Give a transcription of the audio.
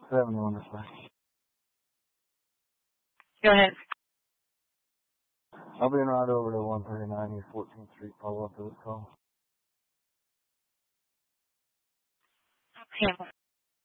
71 this way. Go ahead. I'll be right over to 139 East 14th Street, follow up to this call. Okay.